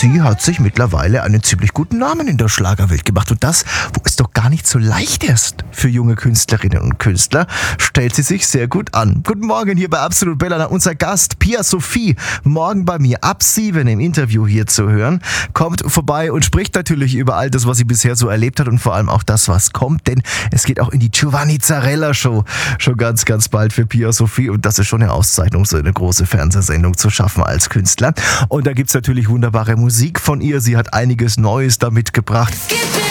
sie hat sich mittlerweile einen ziemlich guten Namen in der Schlagerwelt gemacht. Und das, wo es doch gar nicht so leicht ist für junge Künstlerinnen und Künstler, stellt sie sich sehr gut an. Guten Morgen hier bei Absolut Bella. Unser Gast Pia Sophie, morgen bei mir ab 7 im Interview hier zu hören, kommt vorbei und spricht natürlich über all das, was sie bisher so erlebt hat und vor allem auch das, was kommt. Denn es geht auch in die Giovanni Zarella Show schon ganz, ganz bald für Pia Sophie. Und das ist schon eine Auszeichnung, so eine große Fernsehsendung zu schaffen als Künstler. Und da gibt's natürlich wunderbare Musik von ihr. Sie hat einiges Neues da mitgebracht.